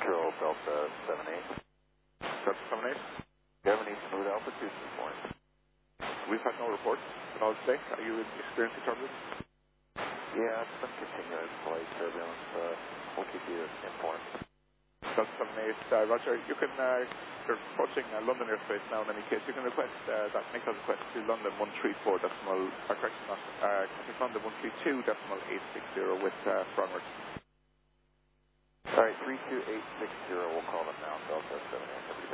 control, Delta 78. Delta 78. Do you have any smooth altitudes this morning? We've had no reports at all today. Are you experiencing turbulence? Yeah, it's been continuous flight turbulence. We'll keep you informed. Delta 78, Roger. You can, you're approaching London airspace now in any case. You can request, make a request to London 134 decimal, correction, London 132 decimal 860 with Frogmers. All right, 32860, we'll call them now, Delta 78.